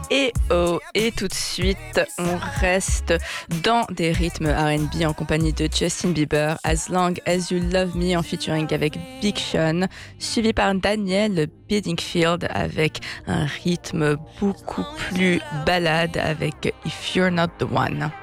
Et oh, et tout de suite, on reste dans des rythmes R&B en compagnie de Justin Bieber, As Long As You Love Me en featuring avec Big Sean, suivi par Daniel Bedingfield avec un rythme beaucoup plus balade avec If You're Not The One.